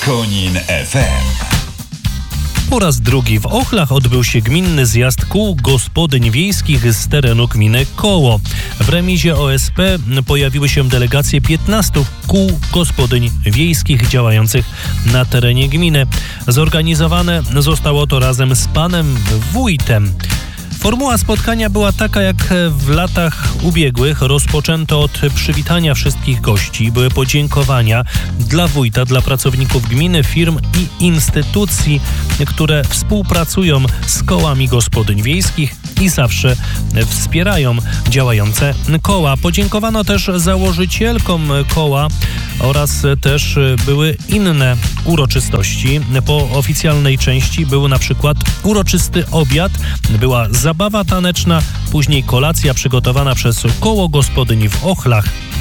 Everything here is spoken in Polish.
Konin FM. Po raz drugi w Ochlach odbył się gminny zjazd kół gospodyń wiejskich z terenu gminy Koło. W remizie OSP pojawiły się delegacje 15 kół gospodyń wiejskich działających na terenie gminy. Zorganizowane zostało to razem z panem wójtem. Formuła spotkania była taka jak w latach ubiegłych. Rozpoczęto od przywitania wszystkich gości. Były podziękowania dla wójta, dla pracowników gminy, firm i instytucji, które współpracują z kołami gospodyń wiejskich i zawsze wspierają działające koła. Podziękowano też założycielkom koła oraz też były inne uroczystości. Po oficjalnej części był na przykład uroczysty obiad, była zabawa taneczna, później kolacja przygotowana przez koło gospodyń w Ochlach